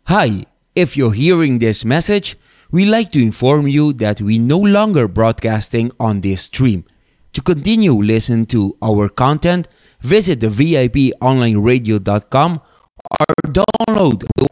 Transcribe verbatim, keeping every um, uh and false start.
Hi, if you're hearing this message, we like to inform you that we no longer broadcasting on this stream. To continue listen to our content, visit the V I P online radio dot com or download the